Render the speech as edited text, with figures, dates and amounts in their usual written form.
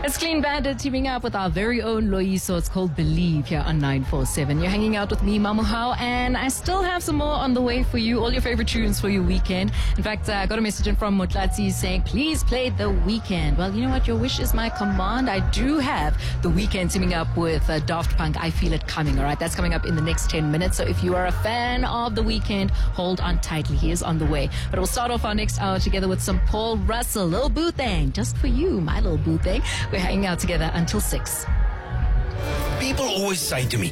It's Clean Bandit teaming up with our very own Loyiso. It's called Believe here on 947. You're hanging out with me, Mamuhao, and I still have some more on the way for you. All your favorite tunes for your weekend. In fact, I got a message in from Motlatsi saying, please play The Weeknd. Well, you know what? Your wish is my command. I do have The Weeknd teaming up with Daft Punk. I Feel It Coming, all right? That's coming up in the next 10 minutes. So if you are a fan of The Weeknd, hold on tightly. He is on the way. But we'll start off our next hour together with some Paul Russell. Lil Boo Thang. Just for you, my Lil Boo Thang. We're hanging out together until 6. People always say to me,